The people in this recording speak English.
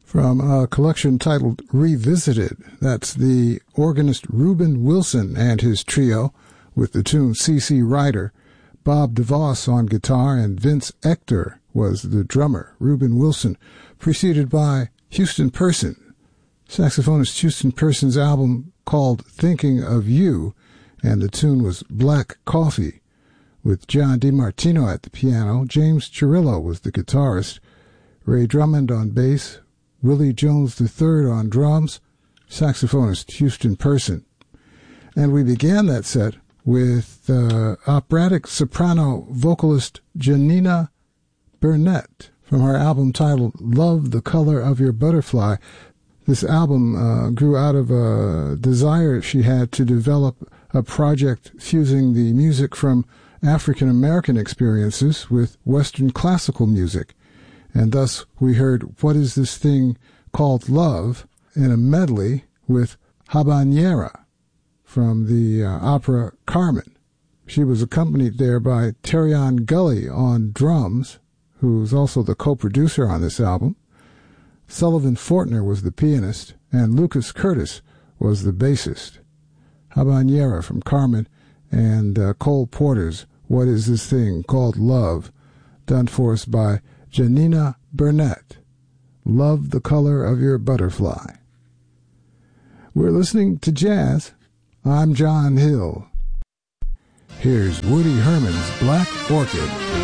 from a collection titled Revisited. That's the organist Reuben Wilson and his trio with the tune C.C. Ryder. Bob DeVos on guitar and Vince Ector was the drummer. Reuben Wilson, preceded by Houston Person. Saxophonist Houston Person's album called Thinking of You, and the tune was Black Coffee, with John DiMartino at the piano. James Chirillo was the guitarist. Ray Drummond on bass. Willie Jones III on drums. Saxophonist Houston Person. And we began that set with operatic soprano vocalist Janina Burnett from her album titled Love the Color of Your Butterfly. This album grew out of a desire she had to develop a project fusing the music from African American experiences with Western classical music. And thus we heard What Is This Thing Called Love in a medley with Habanera from the opera Carmen. She was accompanied there by Terrion Gully on drums, who's also the co-producer on this album. Sullivan Fortner was the pianist, and Lucas Curtis was the bassist. Habanera from Carmen and Cole Porter's What Is This Thing Called Love, done for us by Janina Burnett. Love the Color of Your Butterfly. We're listening to jazz. I'm John Hill. Here's Woody Herman's Black Orchid.